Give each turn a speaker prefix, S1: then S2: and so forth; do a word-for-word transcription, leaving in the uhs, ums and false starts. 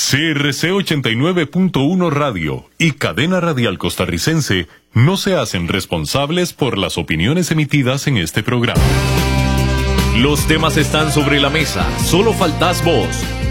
S1: C R C ochenta y nueve punto uno Radio y Cadena Radial Costarricense no se hacen responsables por las opiniones emitidas en este programa.
S2: Los temas están sobre la mesa, solo faltás vos.